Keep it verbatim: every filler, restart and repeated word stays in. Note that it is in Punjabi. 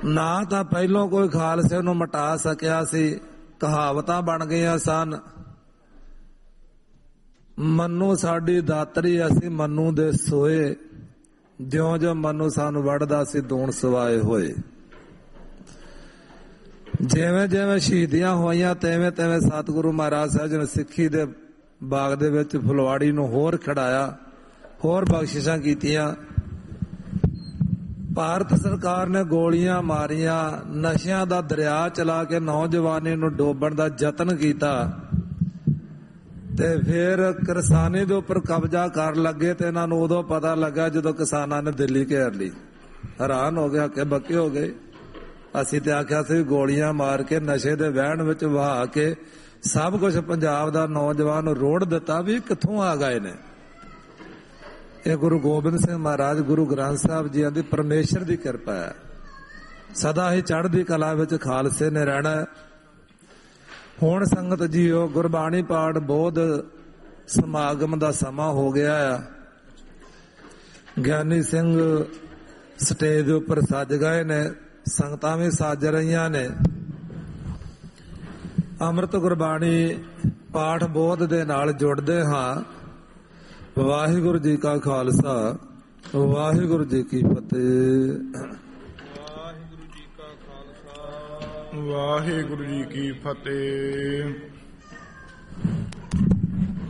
ਨਾ ਤਾਂ ਪਹਿਲੋਂ ਕੋਈ ਖਾਲਸੇ ਨੂੰ ਮਿਟਾ ਸਕਿਆ ਸੀ। ਕਹਾਵਤਾਂ ਬਣ ਗਈਆਂ ਸਨ, ਮੰਨੂ ਸਾਡੀ ਦਾਤਰੀ ਅਸੀਂ ਮੰਨੂ ਦੇ ਸੋਏ, ਜਿਉਂ ਜਿਉਂ ਮੰਨੂ ਸਾਨੂੰ ਵੜਦਾ ਸੀ ਦੂਣ ਸਵਾਏ ਹੋਏ। ਜਿਵੇਂ ਜਿਵੇਂ ਸ਼ਹੀਦੀਆਂ ਹੋਈਆਂ ਤਿਵੇਂ ਤਿਵੇਂ ਸਤਿਗੁਰੂ ਮਹਾਰਾਜ ਸਾਹਿਬ ਜੀ ਨੇ ਸਿੱਖੀ ਦੇ ਬਾਗ ਦੇ ਵਿੱਚ ਫੁਲਵਾੜੀ ਨੂੰ ਹੋਰ ਖਿਡਾਇਆ, ਹੋਰ ਬਖਸ਼ਿਸ਼ਾਂ ਕੀਤੀਆਂ। ਭਾਰਤ ਸਰਕਾਰ ਨੇ ਗੋਲੀਆਂ ਮਾਰੀਆਂ, ਨਸ਼ਿਆਂ ਦਾ ਦਰਿਆ ਚਲਾ ਕੇ ਨੌਜਵਾਨੀ ਨੂੰ ਡੋਬਣ ਦਾ ਯਤਨ ਕੀਤਾ ਤੇ ਫਿਰ ਕਿਸਾਨੀ ਦੇ ਉੱਪਰ ਕਬਜ਼ਾ ਕਰਨ ਲੱਗੇ। ਤੇ ਇਹਨਾਂ ਨੂੰ ਉਦੋਂ ਪਤਾ ਲੱਗਾ ਜਦੋਂ ਕਿਸਾਨਾਂ ਨੇ ਦਿੱਲੀ ਘੇਰ ਲਈ। ਹੈਰਾਨ ਹੋ ਗਿਆ ਕਿ ਬੱਕੇ ਹੋ ਗਏ। ਅਸੀਂ ਤੇ ਆਖਿਆ ਸੀ ਗੋਲੀਆਂ ਮਾਰ ਕੇ ਨਸ਼ੇ ਦੇ ਵਹਿਣ ਵਿੱਚ ਵਹਾ ਕੇ ਸਭ ਕੁਝ ਪੰਜਾਬ ਦਾ ਨੌਜਵਾਨ ਰੋੜ ਦਿੱਤਾ, ਵੀ ਕਿੱਥੋਂ ਆ ਗਏ ਨੇ। ਇਹ ਗੁਰੂ ਗੋਬਿੰਦ ਸਿੰਘ ਮਹਾਰਾਜ ਗੁਰੂ ਗ੍ਰੰਥ ਸਾਹਿਬ ਜੀ ਦੀ ਪਰਮੇਸ਼ਰ ਦੀ ਕਿਰਪਾ ਹੈ। ਸਦਾ ਹੀ ਚੜ੍ਹਦੀ ਕਲਾ ਵਿੱਚ ਖਾਲਸੇ ਨੇ ਰਹਿਣਾ। ਹੁਣ ਸੰਗਤ ਜੀਓ, ਗੁਰਬਾਣੀ ਪਾਠ ਬੋਧ ਸਮਾਗਮ ਦਾ ਸਮਾਂ ਹੋ ਗਿਆ ਆ। ਗਿਆਨੀ ਸਿੰਘ ਸਟੇਜ ਦੇ ਉੱਪਰ ਸੱਜ ਗਏ ਨੇ, ਸੰਗਤਾਂ ਵੀ ਸੱਜ ਰਹੀਆਂ ਨੇ। ਅੰਮ੍ਰਿਤ ਗੁਰਬਾਣੀ ਪਾਠ ਬੋਧ ਦੇ ਨਾਲ ਜੁੜਦੇ ਹਾਂ। ਵਾਹਿਗੁਰੂ ਜੀ ਕਾ ਖਾਲਸਾ, ਵਾਹਿਗੁਰੂ ਜੀ ਕੀ ਫਤਿਹ। ਵਾਹਿਗੁਰੂ ਜੀ ਕਾ ਖਾਲਸਾ, ਵਾਹਿਗੁਰੂ ਜੀ ਕੀ ਫਤਿਹ।